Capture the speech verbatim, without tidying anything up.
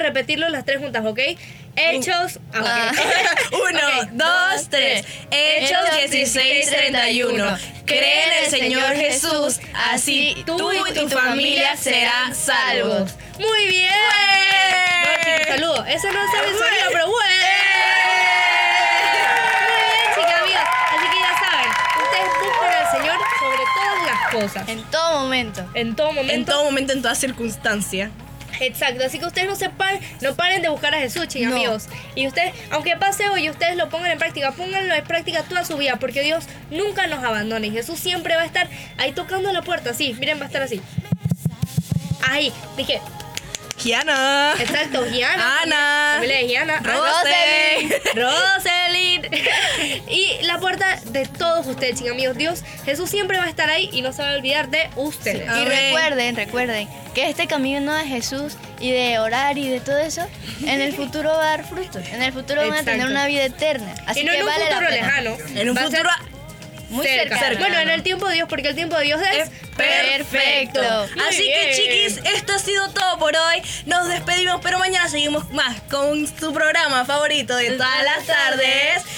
repetirlo las tres juntas, ¿ok? Hechos... Ah, okay. Uno, Ok. dos, tres. Hechos dieciséis, treinta y uno. Cree en el Señor Jesús, así tú y tu familia serán salvos. Muy bien. ¡Ué! No, chicos, saludos. Eso no sabe el ¡Ué! sonido, pero bueno. Muy bien, chicas, amigas. Así que ya saben, ustedes buscan al Señor sobre todas las cosas. En todo momento. En todo momento. En todo momento, en toda circunstancia. Exacto, así que ustedes no se paren, no paren de buscar a Jesús, chicos, No. amigos. Y ustedes, aunque pase hoy, ustedes lo pongan en práctica, pónganlo en práctica toda su vida, porque Dios nunca nos abandona y Jesús siempre va a estar ahí tocando la puerta, así, miren, va a estar así. Ahí, dije, Giana. exacto, Giana. Ana. Familia de Giana. Roselyn. Roselyn. Y la puerta de todos ustedes, chicos, amigos. Dios, Jesús siempre va a estar ahí y no se va a olvidar de ustedes. Sí. Y Amén. recuerden, recuerden que este camino de Jesús y de orar y de todo eso, en el futuro va a dar frutos. En el futuro van a Exacto. tener una vida eterna. Así y no que en un vale futuro la pena. lejano. En un va a ser futuro Muy cerca. cercano. Bueno, en el tiempo de Dios, porque el tiempo de Dios es, es perfecto. Muy Así bien. que, chiquis, esto ha sido todo por hoy. Nos despedimos, pero mañana seguimos más con su programa favorito de todas las tardes.